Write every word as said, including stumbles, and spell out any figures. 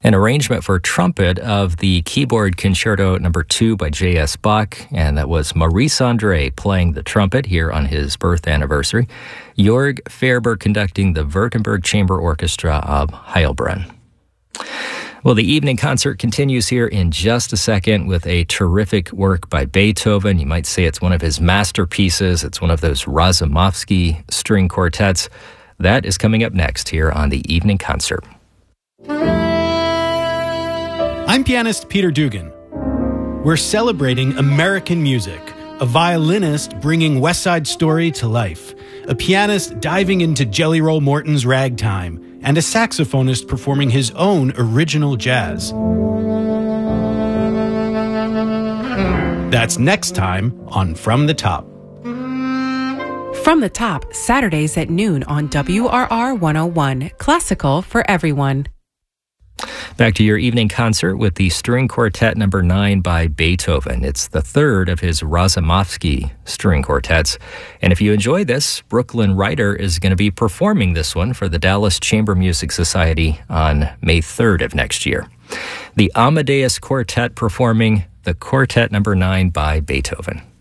An arrangement for trumpet of the Keyboard Concerto number two by J S. Bach, and that was Maurice André playing the trumpet here on his birth anniversary. Jörg Faerber conducting the Württemberg Chamber Orchestra of Heilbronn. Well, the evening concert continues here in just a second with a terrific work by Beethoven. You might say it's one of his masterpieces. It's one of those Razumovsky string quartets. That is coming up next here on the evening concert. I'm pianist Peter Dugan. We're celebrating American music, a violinist bringing West Side Story to life, a pianist diving into Jelly Roll Morton's ragtime, and a saxophonist performing his own original jazz. That's next time on From the Top. From the Top, Saturdays at noon on W R R one oh one, classical for everyone. Back to your evening concert with the String Quartet number nine by Beethoven. It's the third of his Razumovsky string quartets. And if you enjoy this, Brooklyn Ryder is going to be performing this one for the Dallas Chamber Music Society on May third of next year. The Amadeus Quartet performing the Quartet number nine by Beethoven.